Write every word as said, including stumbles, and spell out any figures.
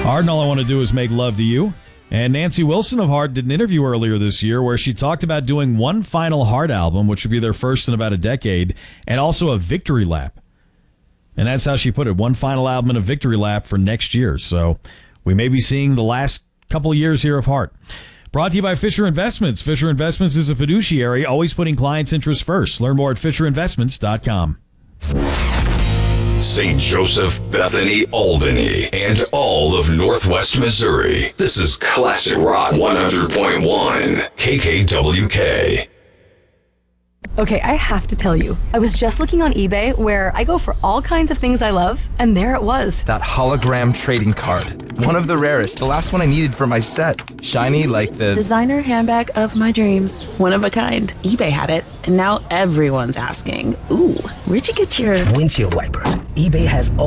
Heart and All I Want to Do Is Make Love to You. And Nancy Wilson of Heart did an interview earlier this year where she talked about doing one final Heart album, which would be their first in about a decade, and also a victory lap. And that's how she put it, one final album and a victory lap for next year. So we may be seeing the last couple of years here of Heart. Brought to you by Fisher Investments. Fisher Investments is a fiduciary, always putting clients' interests first. Learn more at fisher investments dot com. Saint Joseph, Bethany, Albany, and all of Northwest Missouri. This is Classic Rock one hundred point one, K K W K. Okay, I have to tell you, I was just looking on eBay where I go for all kinds of things I love, and there it was. That hologram trading card. One of the rarest, the last one I needed for my set. Shiny like the... designer handbag of my dreams. One of a kind. eBay had it, and now everyone's asking, ooh, where'd you get your... windshield wipers. eBay has